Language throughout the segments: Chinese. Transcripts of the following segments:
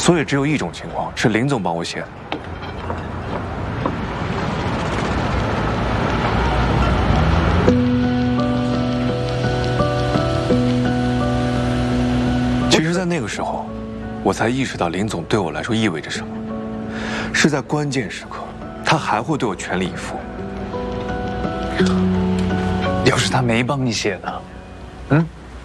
所以只有一种情况是林总帮我写的。其实，在那个时候，我才意识到林总对我来说意味着什么。是在关键时刻，他还会对我全力以赴。 要是他没帮你写呢？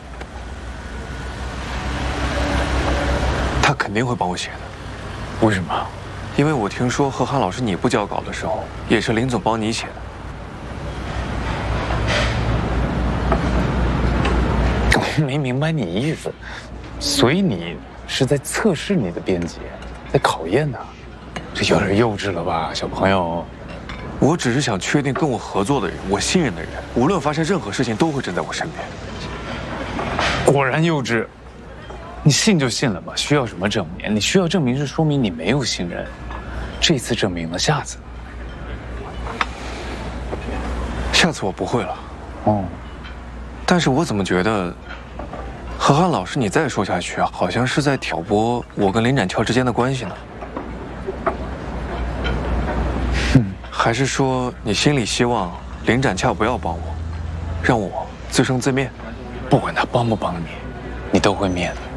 他肯定会帮我写的。 为什么？ 因为我听说何涵老师你不交稿的时候，也是林总帮你写的。 我没明白你意思，所以你是在测试你的编辑，在考验他，这有点幼稚了吧，小朋友？ 我只是想确定跟我合作的人，我信任的人，无论发生任何事情都会站在我身边。 果然幼稚。你信就信了吧，需要什么证明？你需要证明是说明你没有信任，这次证明了，下次我不会了。 哦， 但是我怎么觉得，何涵老师你再说下去啊，好像是在挑拨我跟林展翘之间的关系呢？还是说你心里希望林展翘不要帮我，让我自生自灭？ 不管他帮不帮你，你都会灭的。